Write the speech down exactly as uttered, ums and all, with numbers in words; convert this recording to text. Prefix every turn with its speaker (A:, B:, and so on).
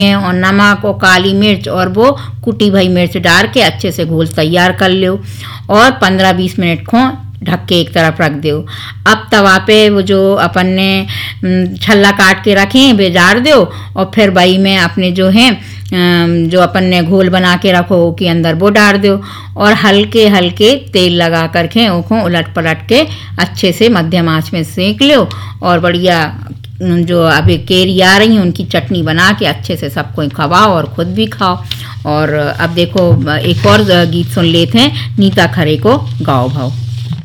A: और नमक और काली मिर्च और वो कुटी भई मिर्च डाल के अच्छे से घोल तैयार कर लो और पंद्रह बीस मिनट को ढक के एक तरफ रख दो। अब तवा पे वो जो अपन ने छल्ला काट के रखे वे डाल दो और फिर वही में अपने जो है जो अपन ने घोल बना के रखो के अंदर वो डाल दो और हल्के हल्के तेल लगा करके उसको उलट पलट के अच्छे से मध्यम आंच में सेक लो और बढ़िया जो अभी केरी आ रही हैं उनकी चटनी बना के अच्छे से सबको खवाओ और खुद भी खाओ। और अब देखो एक और गीत सुन लेते हैं, नीता खरे को गाओ भाव।